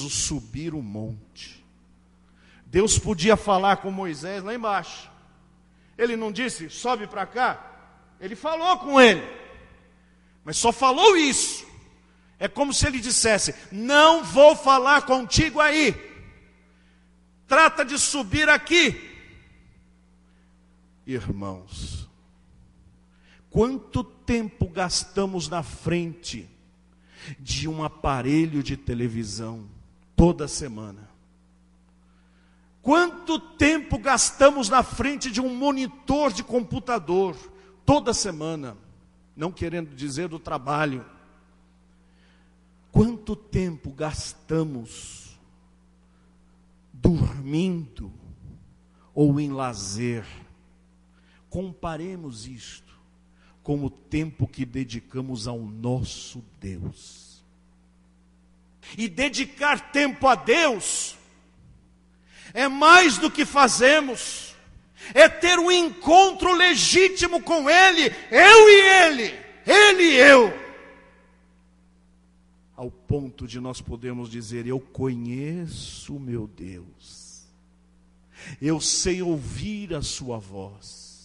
preciso subir o monte. Deus podia falar com Moisés lá embaixo. Ele não disse, sobe para cá. Ele falou com ele, mas só falou isso. É como se ele dissesse, não vou falar contigo aí. Trata de subir aqui. Irmãos, quanto tempo gastamos na frente de um aparelho de televisão toda semana? Quanto tempo gastamos na frente de um monitor de computador toda semana? Não querendo dizer do trabalho. Quanto tempo gastamos dormindo ou em lazer? Comparemos isto com o tempo que dedicamos ao nosso Deus. E dedicar tempo a Deus é mais do que fazemos, é ter um encontro legítimo com Ele, eu e Ele e eu, ao ponto de nós podermos dizer, eu conheço o meu Deus, eu sei ouvir a sua voz,